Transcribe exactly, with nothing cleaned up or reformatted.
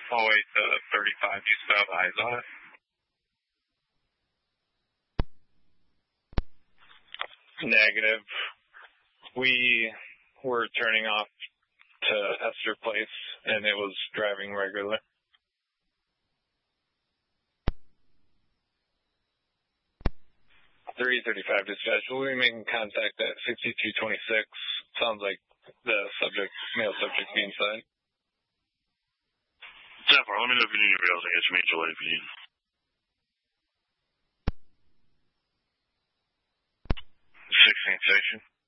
all the way to thirty-five. Do you still have eyes on it? Negative. We were turning off to Hester Place, and it was driving regularly. three thirty-five dispatch. We'll be making contact at sixty-two twenty-six. Sounds like the subject, male subject being signed. Definitely. Let me know if you need anybody else. I guess you major life if you need. sixteenth station.